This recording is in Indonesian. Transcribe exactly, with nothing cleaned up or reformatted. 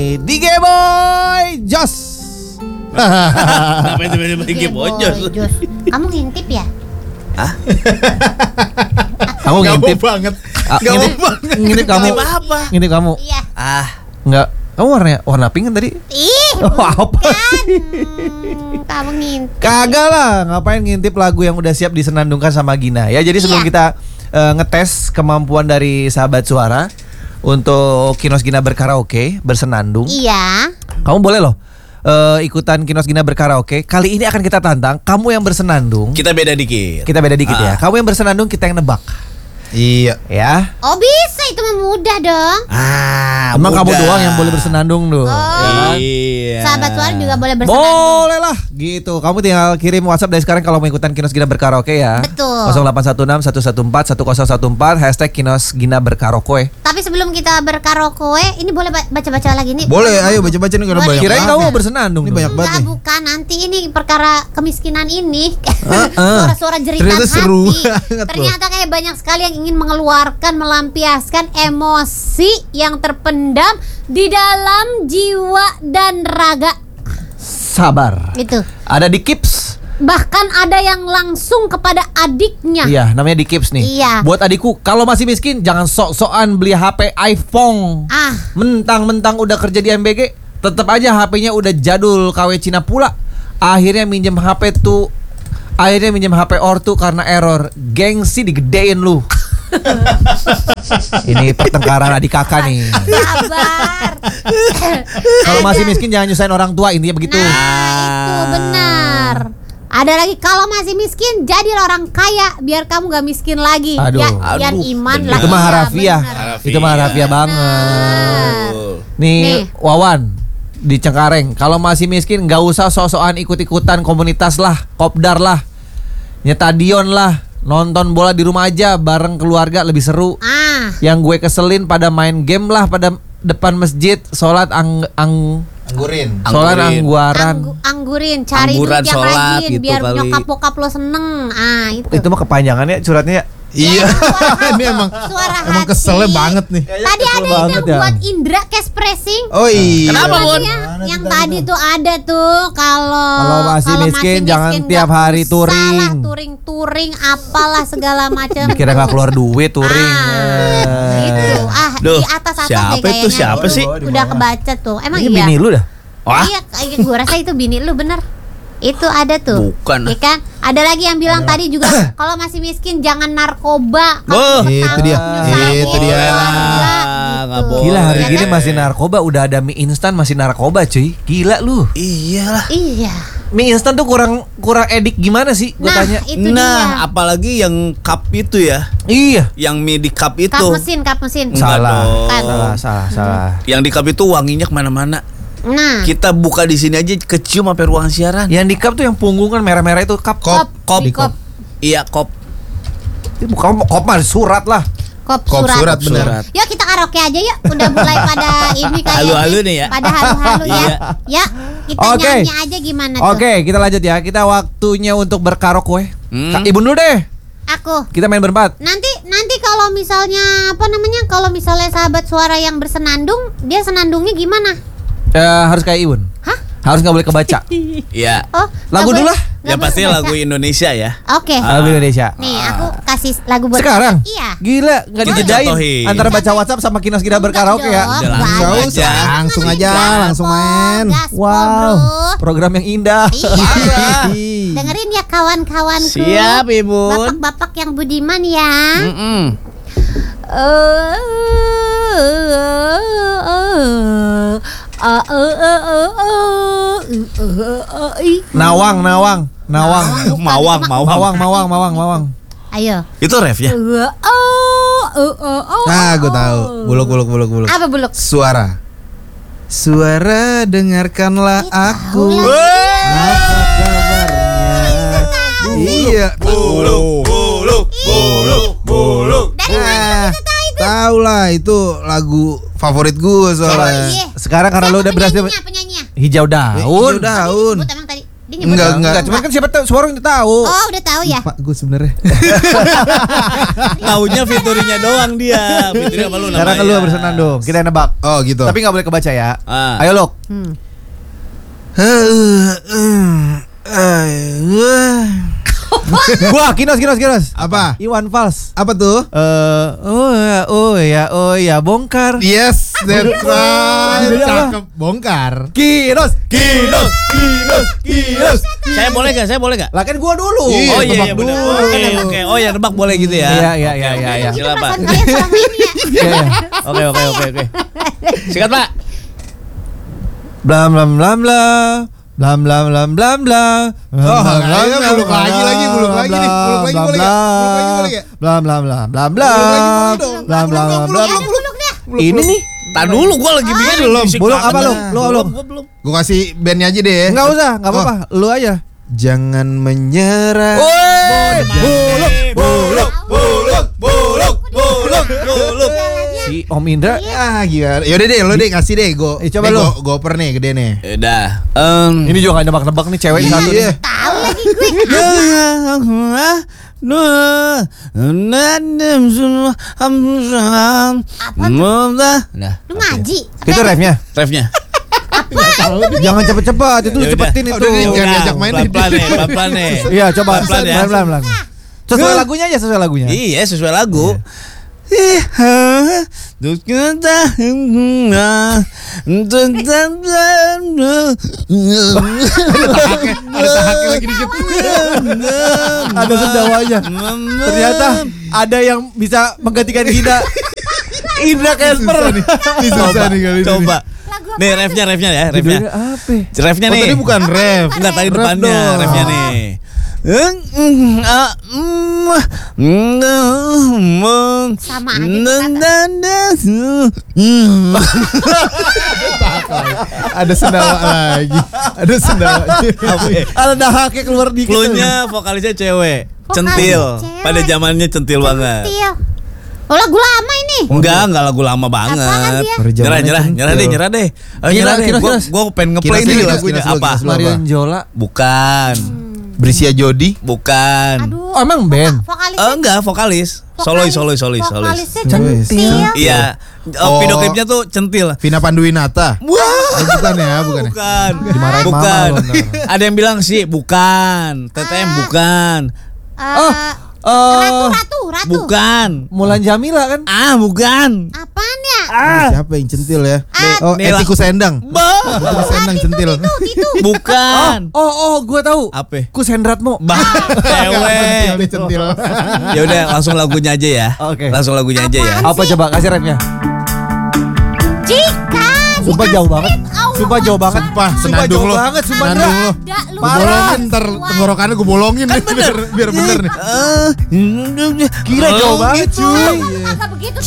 di Geboy Jos. Apa itu beda di Geboy Jos? Kamu ngintip ya? Hah? Kamu ngintip banget. Ah, Gak ngintip, mau banget. ngintip kamu. Ngintip apa? Ngintip kamu. Iya. Ah, Enggak. Kamu warna warna pink kan tadi? Ih, Oh, apa bukan. sih? Hmm, Kamu ngintip. Kagak lah, ngapain ngintip lagu yang udah siap disenandungkan sama Gina. Ya, jadi sebelum Iya. kita uh, ngetes kemampuan dari sahabat suara untuk Kinos Gina berkaraoke, bersenandung. Iya. Kamu boleh loh uh, ikutan Kinos Gina berkaraoke. Kali ini akan kita tantang kamu yang bersenandung. kita beda dikit. Kita beda dikit Ah. ya. Kamu yang bersenandung, kita yang nebak. Iya. Ya. Oh bisa, itu mah mudah dong. Ah, Emang kamu mudah. doang yang boleh bersenandung tuh. Oh. Ya kan? Iya. Sahabat suara juga boleh bersenandung. Boleh lah gitu. Kamu tinggal kirim WhatsApp dari sekarang kalau mau ikutan Kinos Gina berkaraoke ya. Betul. nol delapan satu enam satu satu empat satu nol satu empat hashtag Kinos Gina berkaraoke. Tapi sebelum kita berkaraoke, ini boleh ba- baca-baca lagi nih. Boleh, ayo baca-baca nih karena Boleh. banyak Kirain banget. kamu mau bersenandung. Ini dong. banyak banget Enggak, nih. bukan. Nanti ini perkara kemiskinan ini. ah. Suara-suara jeritan Ternyata hati. seru banget loh. Ternyata kayak banyak sekali yang ingin mengeluarkan, melampiaskan emosi yang terpendam di dalam jiwa dan raga. Sabar. Itu. Ada di Kips. Bahkan ada yang langsung kepada adiknya. Iya, namanya di Kips nih. Iya. Buat adikku, kalau masih miskin jangan sok-sokan beli H P iPhone. Ah, Mentang-mentang udah kerja di M B G, tetap aja H P-nya udah jadul K W Cina pula. Akhirnya minjem H P tuh Akhirnya minjem H P ortu karena error. Gengsi digedein lu. Ini pertengkaran adik kakak nih. sabar. Kalau masih miskin jangan nyusahin orang tua, intinya begitu. Nah, itu benar. Ada lagi, kalau masih miskin jadilah orang kaya biar kamu gak miskin lagi. Aduh. Ya, Yan Aduh, iman bener. lah. Itu mah Iya, harafiah. benar. Harafiah. Itu mah harafiah banget. Betul. Nih, Nih. Wawan di Cengkareng, kalau masih miskin nggak usah sok-sokan ikut-ikutan komunitas lah, kopdar lah, nyetadion lah, nonton bola di rumah aja bareng keluarga lebih seru. Ah, Yang gue keselin pada main game lah pada depan masjid, sholat ang ang Anggurin. sholat Anggurin. angguaran. anggu- anggurin, cari Angguran duit yang sholat rajin gitu biar kali. nyokap bokap lo seneng. Ah, itu. Itu mah kepanjangannya suratnya. Iya. Ini emang Suara emang hati. keselnya banget nih. Tadi Kesel ada itu banget yang ya. buat Indra cash pressing. Oh iya. Kenapa, Bun? Tadi yang, yang tadi tuh ada tuh kalau Kalau masih miskin, jangan tiap nggak hari usah touring. lah, touring touring apalah segala macam. Kira nggak keluar duit touring. Ah, Eh. itu ah Duh, di atas atas siapa deh kayaknya. itu? Siapa sih? Udah kebaca tuh. Emang Ini iya. bini lu dah. Wah. Iya, kayak gue rasa itu bini lu bener. Itu ada tuh. Bukan. Iya kan? Ada lagi yang bilang tadi juga kalau masih miskin jangan narkoba. Oh, itu dia. Nyusahin Itu dia. keluarga, Nggak gitu. boleh. Gila, hari Ya gini kan? masih narkoba, udah ada mie instan masih narkoba cuy. Gila lu. Iyalah. Iya. Mie instan tuh kurang kurang edik gimana sih? Gue Nah, tanya. itu Nah, dia. apalagi yang cup itu ya, Iya. yang mie di cup itu. Kap mesin, kap mesin. Enggak Salah. dong. Salah, salah, salah. Yang di cup itu wanginya kemana-mana. Nah, Kita buka di sini aja kecium sampai ruang siaran. Yang di cup tuh yang punggung kan merah-merah itu cup. Kop. Kop. di kop, Iya, kop. Itu bukan kop mah surat lah. kop, Kop surat. surat bener. Surat. Yuk kita karaoke aja yuk. Udah mulai pada ini kayaknya. Halu-halu nih ya. Pada halu-halu ya. Iya. Ya, kita Oke. nyanyi aja gimana tuh. Oke, kita lanjut ya. Kita waktunya untuk berkaraoke. Hmm. Kak, Ibu dulu deh. Aku. Kita main berempat. Nanti nanti kalau misalnya apa namanya? Kalau misalnya sahabat suara yang bersenandung, dia senandungnya gimana? Eh, harus kayak Iwun. Hah? Harus nggak boleh kebaca. Iya. Oh, Lagu nggak dulu boleh- lah. nggak Ya boleh pasti kebaca. lagu Indonesia ya. Oke. Lagu Indonesia. Nih, aku kasih lagu buat Sekarang? Iya. Gila, nggak Kita dijedain contohin. antara baca WhatsApp sama Kinos Gina berkaraoke ya. Dong, Udah langsung banyak aja. banget. Langsung aja, langsung main. Gaspol, Wow, bro. program yang indah. Iya. Dengerin ya kawan-kawanku. Siap, Ibu. Bapak-bapak yang budiman ya. Mm-mm. Nawang, nawang, nawang. Mawang, mawang. Mawang, mawang, mawang, mawang. Ayo. Itu ref ya? Ah, gue tahu. Buluk, buluk, buluk, buluk. Apa buluk? Suara. Suara, dengarkanlah aku. Apa kabarnya? Iya. Buluk, buluk, buluk, buluk. Nah, tahu lah itu lagu favorit gue soalnya. Iya. Sekarang karena Siapa lo udah berhasil penyanyinya, penyanyinya? hijau Hijau daun. daun. Disebut emang tadi. Dia nyebut Enggak, dong. enggak. Enggak, cuman kan siapa tahu suara udah tahu. Oh, udah tahu ya. Pak gue sebenarnya. Taunya fiturnya doang dia. Fiturnya apa lu namanya? Sekarang lu bersenandung. Kita nebak. Oh gitu. Tapi nggak boleh kebaca ya. Ah. Ayo Lok. Hmm. Wah, kinos kinos kinos. Apa? Iwan Fals. Apa tuh? Eh, oh ya, oh ya, oh ya, bongkar. Yes, that's right. Judulnya apa? Cakep, bongkar. Kinos. Kinos, kinos, kinos. Saya boleh gak? Saya boleh gak? Lah kan gua dulu. Iya, Oh iya tebak iya benar. dulu. Oke oke. Oh ya nebak boleh gitu ya. Iya, iya, iya, Oke, iya, oke. iya. Itu Silakan. perasaan kalian selama ini ya. Iya, iya. Oke oke oke oke. Sikat Pak. Blam blam blam blam. Blam blam blam blam blam. Oh, ayo, buluk lagi, lagi, buluk lagi nih. Buluk lagi boleh nggak? Buluk lagi boleh nggak? Blam blam blam blam Buluk lagi boleh blam. dong. Blam blam blam Buluk, blam. buluk, buluk dah. Ini nih. Tar dulu gua lagi bikin belum. musik Buluk banget. apa lu? Lu Belum, belum. gua belum. Gue kasih bandnya aja deh. Enggak usah, enggak apa-apa. Lu aja. Jangan menyerah. Woi, Buluk, buluk, buluk, buluk, buluk, buluk. si Om Indra. Ah gimana? Yaudah deh, lo deh kasih deh. Gue Eh, coba lu. Gue oper nih gede nih. Udah. Em Ini juga gak nebak-nebak nih cewek satu nih. Iya. Tahu lagi gue. Nah, Lu ngaji. Itu refnya. refnya. Jangan cepet-cepet, itu Ya udah. cepetin Oh, itu. udah, jangan diajak main deh. Pelan-pelan nih, pelan-pelan nih. Iya, coba Pelan-pelan ya. pelan-pelan. Sesuai lagunya aja, sesuai lagunya. Iya, sesuai lagu. Terus kita Ada tahaknya lagi dikit. Ada sendawanya. Ternyata ada yang bisa menggantikan Gina. Indra Casper. Ini susah nih kali ini. Coba. Lagu apa Nih itu? refnya, refnya ya, refnya. Judulnya apa? Refnya Oh nih. tadi bukan ref. Enggak tadi Ref depannya, dong. refnya nih. Sama aja Ada sendawa lagi. Ada sendawa. Ada dahaknya keluar dikit. Cluenya vokalisnya cewek, Vokalis centil. cewek. Pada zamannya centil banget. Centil. Oh, lagu lama ini. Enggak, enggak lagu lama Apaan banget. dia? Nyerah, nyerah, nyerah deh, nyerah deh. Ayo, Kinos, nyerah deh. kinos, Gua, kinos. gua pengen ngeplay Kinos, nih kinos, lagunya kinos, apa? kinos, kinos. Marion Jola. Bukan, Brisia Jodi. bukan. Aduh. Oh, emang band? Vokalisnya. Eh, enggak, vokalis. Solois, solois, solois, solois. Vokalisnya Centil. centil. Iya. Oh, Oh. video klipnya tuh centil. Vina Panduwinata. Wah, Oh, bukan ya, bukan ya. bukan. Dimarahin mama Bukan. lo, ntar. Ada yang bilang sih bukan. T T M bukan. Oh, Eh, eh, Ratu, ratu, ratu. Bukan. Mulan Jamila kan? Ah, bukan. Apaan ya? Ah, Siapa yang centil ya? Ah. Oh, Nih lah. Etiku Sendang. bah. Etiku Sendang centil. Itu, itu. Bukan. Oh, oh, gua tahu. Apa? Kus Hendratmo. Bah, Centil cewek. deh, centil. Ya udah langsung lagunya aja ya. Oke. Langsung lagunya aja ya. Apa coba kasih refnya? Jika Sumpah di jauh Astrid, banget. Allah. Sumpah jauh banget. Sumpah, Sumpah senandung jauh lo. banget, sumpah Senandung lo. Ada lu. Gue bolongin ntar tenggorokannya gue bolongin Kan nih, biar, biar bener nih. Eh, Gila jauh banget, gitu. cuy. Kagak begitu